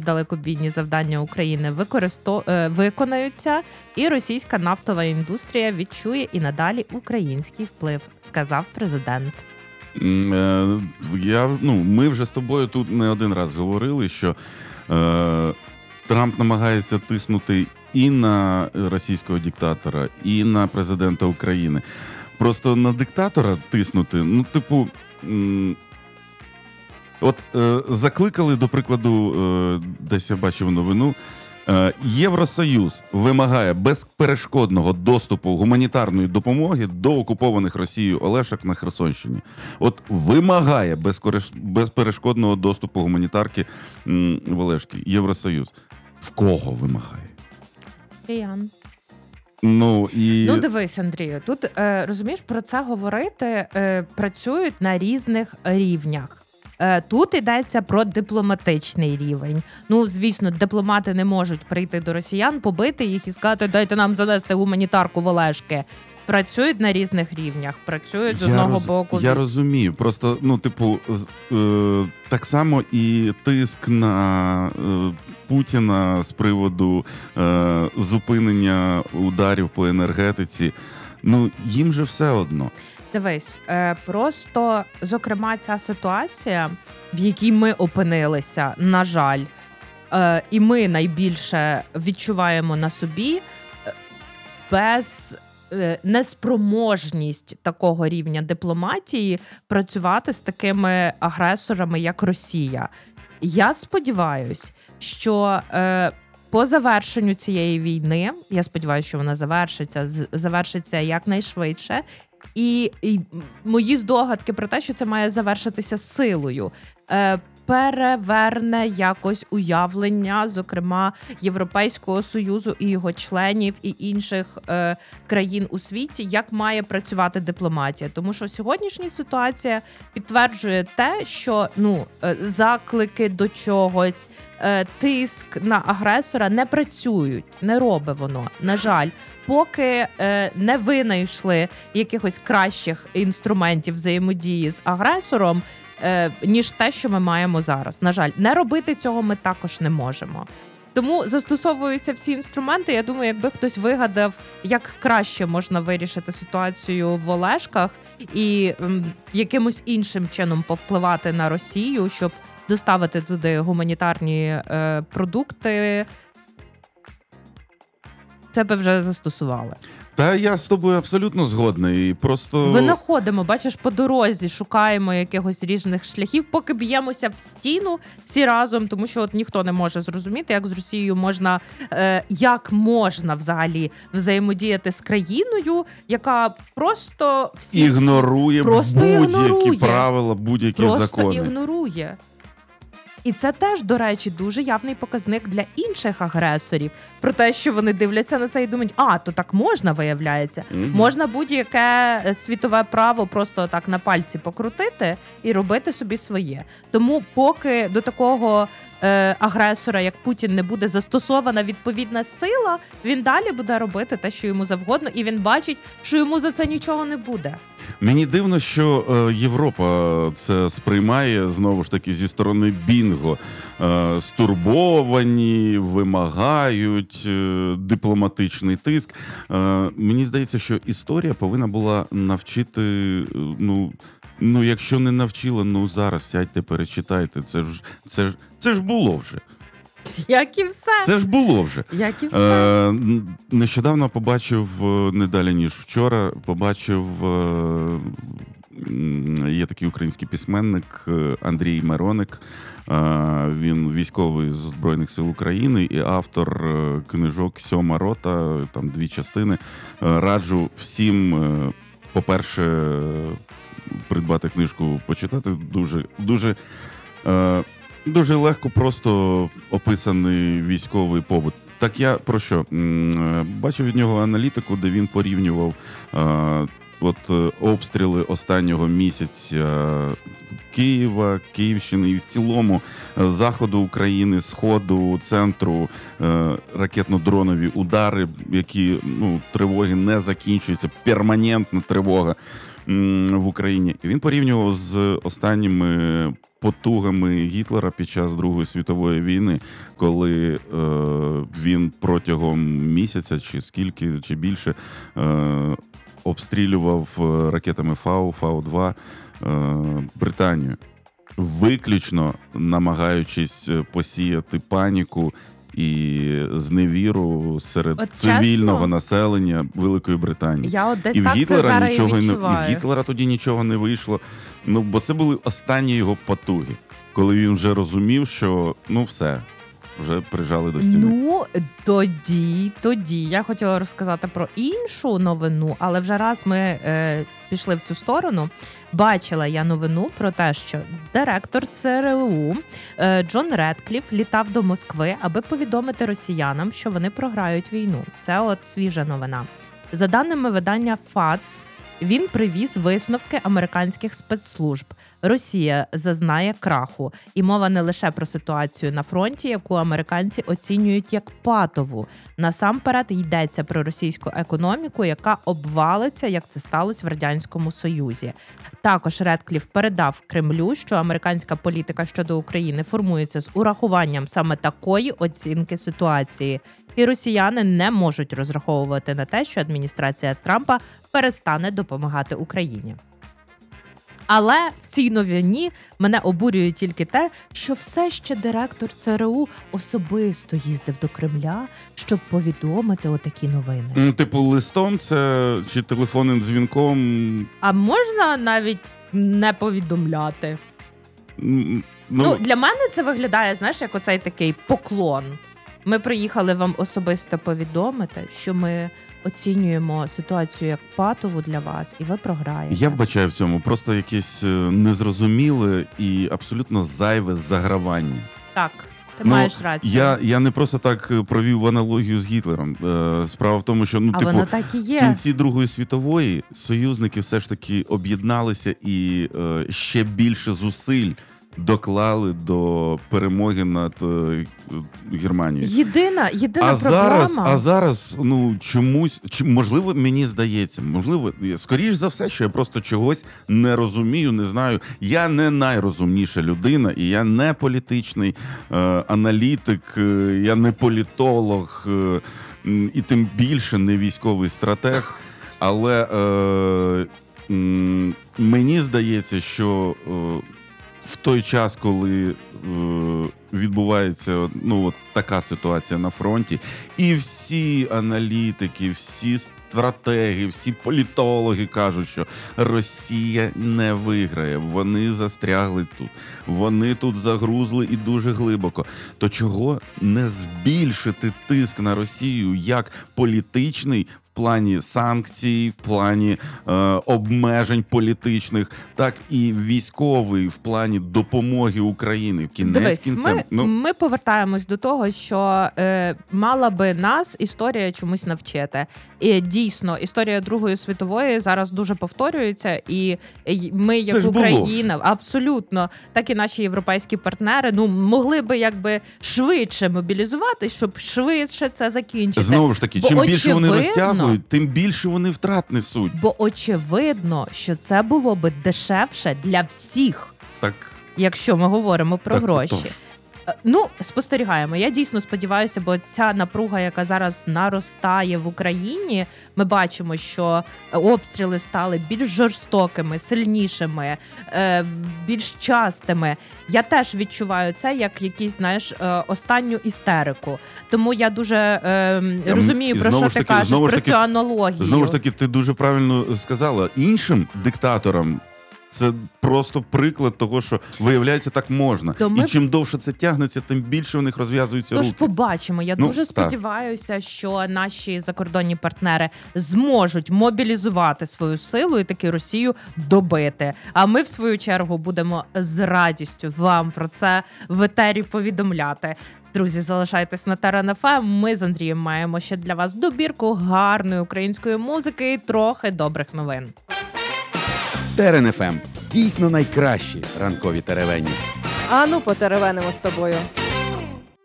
далекобійні завдання України виконаються, і російська нафтова індустрія відчує і надалі український вплив, сказав президент. Ми вже з тобою тут не один раз говорили, що Трамп намагається тиснути і на російського диктатора, і на президента України. Просто на диктатора тиснути, закликали, до прикладу, десь я бачив новину, Євросоюз вимагає безперешкодного доступу гуманітарної допомоги до окупованих Росією Олешок на Херсонщині. От вимагає безперешкодного доступу гуманітарки в Олешки Євросоюз. В кого вимагає? Киян. Дивись, Андрію, тут, розумієш, про це говорити працюють на різних рівнях. Тут йдеться про дипломатичний рівень. Звісно, дипломати не можуть прийти до росіян, побити їх і сказати, дайте нам занести гуманітарку в Олешки. Працюють на різних рівнях, працюють з одного боку. Я розумію, просто, так само і тиск на Путіна з приводу зупинення ударів по енергетиці, їм же все одно. Дивись, просто, зокрема, ця ситуація, в якій ми опинилися, на жаль, і ми найбільше відчуваємо на собі неспроможність такого рівня дипломатії працювати з такими агресорами, як Росія. Я сподіваюся, що по завершенню цієї війни, я сподіваюся, що вона завершиться якнайшвидше, і мої здогадки про те, що це має завершитися силою, переверне якось уявлення, зокрема, Європейського Союзу і його членів і інших країн у світі, як має працювати дипломатія. Тому що сьогоднішня ситуація підтверджує те, що заклики до чогось, тиск на агресора не працюють, не робить воно, на жаль. Поки не винайшли якихось кращих інструментів взаємодії з агресором, ніж те, що ми маємо зараз. На жаль, не робити цього ми також не можемо. Тому застосовуються всі інструменти. Я думаю, якби хтось вигадав, як краще можна вирішити ситуацію в Олешках і якимось іншим чином повпливати на Росію, щоб доставити туди гуманітарні продукти, це би вже застосували. Та я з тобою абсолютно згодний. Просто винаходимо, бачиш, по дорозі шукаємо якихось різних шляхів, поки б'ємося в стіну всі разом, тому що ніхто не може зрозуміти, як з Росією можна, як можна взагалі взаємодіяти з країною, яка просто ігнорує будь-які правила, будь-які закони. Просто ігнорує. І це теж, до речі, дуже явний показник для інших агресорів. Про те, що вони дивляться на це і думають, то так можна, виявляється. Можна будь-яке світове право просто так на пальці покрутити і робити собі своє. Тому поки до такого агресора, як Путін, не буде застосована відповідна сила, він далі буде робити те, що йому завгодно, і він бачить, що йому за це нічого не буде. Мені дивно, що Європа це сприймає, знову ж таки, зі сторони бінго. Стурбовані, вимагають дипломатичний тиск. Мені здається, що історія повинна була навчити, якщо не навчила, зараз сядьте, перечитайте. Це ж було вже. Як і все. Це ж було вже. Як і все. Нещодавно побачив, не далі ніж вчора, є такий український письменник Андрій Мироник. Він військовий з Збройних сил України і автор книжок «Сьома рота», там 2 частини. Раджу всім, по-перше, придбати книжку, почитати. Дуже легко просто описаний військовий побут. Так я про що? Бачив від нього аналітику, де він порівнював обстріли останнього місяця Києва, Київщини і в цілому заходу України, сходу, центру, ракетно-дронові удари, які тривоги не закінчуються, перманентна тривога в Україні. Він порівнював з останніми потугами Гітлера під час Другої світової війни, коли він протягом місяця чи скільки, чи більше обстрілював ракетами Фау-2 Британію, виключно намагаючись посіяти паніку і зневіру серед цивільного населення Великої Британії. Я от десь і в так Гітлера це зараз нічого і відчуваю. І в Гітлера тоді нічого не вийшло. Ну, бо це були останні його потуги, коли він вже розумів, що все, вже прижали до стіни. Ну, тоді я хотіла розказати про іншу новину, але вже раз ми пішли в цю сторону, бачила я новину про те, що директор ЦРУ Джон Редкліф літав до Москви, аби повідомити росіянам, що вони програють війну. Це от свіжа новина. За даними видання ФАЦ, він привіз висновки американських спецслужб. Росія зазнає краху. І мова не лише про ситуацію на фронті, яку американці оцінюють як патову. Насамперед йдеться про російську економіку, яка обвалиться, як це сталося в Радянському Союзі. Також Редкліф передав Кремлю, що американська політика щодо України формується з урахуванням саме такої оцінки ситуації. І росіяни не можуть розраховувати на те, що адміністрація Трампа перестане допомагати Україні. Але в цій новині мене обурює тільки те, що все ще директор ЦРУ особисто їздив до Кремля, щоб повідомити отакі новини. Типу листом це чи телефонним дзвінком? А можна навіть не повідомляти? Ну, для мене це виглядає, знаєш, як оцей такий поклон. Ми приїхали вам особисто повідомити, що ми оцінюємо ситуацію як патову для вас, і ви програєте. Я вбачаю в цьому просто якесь незрозуміле і абсолютно зайве загравання. Так, ти маєш рацію. Я не просто так провів аналогію з Гітлером. Справа в тому, що воно так і є. В кінці Другої світової союзники все ж таки об'єдналися і ще більше зусиль доклали до перемоги над Германією. Єдина проблема. А зараз, чомусь, можливо, мені здається, скоріш за все, що я просто чогось не розумію, не знаю. Я не найрозумніша людина, і я не політичний аналітик, я не політолог, і тим більше не військовий стратег. Але мені здається, що в той час, коли відбувається така ситуація на фронті, і всі аналітики, всі стратеги, всі політологи кажуть, що Росія не виграє, вони застрягли тут, вони тут загрузли і дуже глибоко. То чого не збільшити тиск на Росію як політичний в плані санкцій, в плані обмежень політичних, так і військовий в плані допомоги Україні. Кінець кінцем. Ми повертаємось до того, що мала би нас історія чомусь навчити. І дійсно, історія Другої світової зараз дуже повторюється, і ми, як Україна, абсолютно, так і наші європейські партнери, могли би швидше мобілізуватись, щоб швидше це закінчити. Знову ж таки, чим більше вони розтягують, тим більше вони втрат несуть. Бо очевидно, що це було би дешевше для всіх. Так. Якщо ми говоримо про гроші. Отож. Спостерігаємо. Я дійсно сподіваюся, бо ця напруга, яка зараз наростає в Україні, ми бачимо, що обстріли стали більш жорстокими, сильнішими, більш частими. Я теж відчуваю це як якісь, останню істерику. Тому я дуже розумію, про що ти кажеш, про цю аналогію. Знову ж таки, ти дуже правильно сказала. Іншим диктаторам це просто приклад того, що, виявляється, так можна. І чим довше це тягнеться, тим більше в них розв'язуються руки. Тож побачимо. Я дуже сподіваюся, що наші закордонні партнери зможуть мобілізувати свою силу і таки Росію добити. А ми, в свою чергу, будемо з радістю вам про це в етері повідомляти. Друзі, залишайтесь на Терен ФМ. Ми з Андрієм маємо ще для вас добірку гарної української музики і трохи добрих новин. Терен ФМ. Дійсно найкращі ранкові теревені. Ану, потеревенимо з тобою.